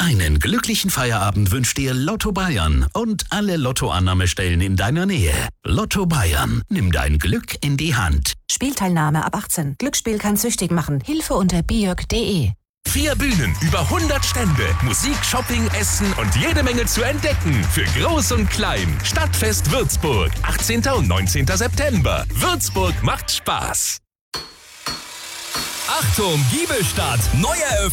Einen glücklichen Feierabend wünscht dir Lotto Bayern und alle Lottoannahmestellen in deiner Nähe. Lotto Bayern, nimm dein Glück in die Hand. Spielteilnahme ab 18. Glücksspiel kann süchtig machen. Hilfe unter biok.de. 4 Bühnen, über 100 Stände, Musik, Shopping, Essen und jede Menge zu entdecken. Für Groß und Klein. Stadtfest Würzburg, 18. und 19. September. Würzburg macht Spaß. Achtung, Giebelstadt. Neueröffnung.